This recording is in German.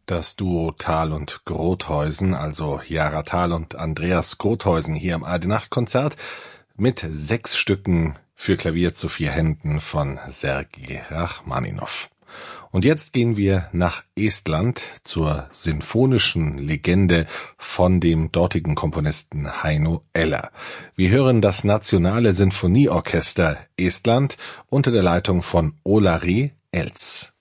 Das Duo Thal und Grothuysen, also Jara Thal und Andreas Grothuysen hier im AD-Nacht-Konzert mit 6 Stücken für Klavier zu 4 Händen von Sergei Rachmaninow. Und jetzt gehen wir nach Estland zur sinfonischen Legende von dem dortigen Komponisten Heino Eller. Wir hören das Nationale Sinfonieorchester Estland unter der Leitung von Olari Els.